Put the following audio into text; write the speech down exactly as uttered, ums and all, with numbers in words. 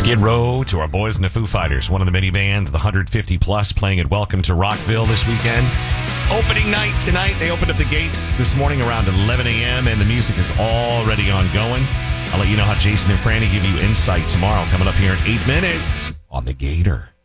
Skid Row to our boys in the Foo Fighters, one of the many bands, the one hundred fifty plus, playing at Welcome to Rockville this weekend. Opening night tonight. They opened up the gates this morning around eleven a.m. and the music is already ongoing. I'll let you know how Jason and Franny give you insight tomorrow, coming up here in eight minutes on The Gator.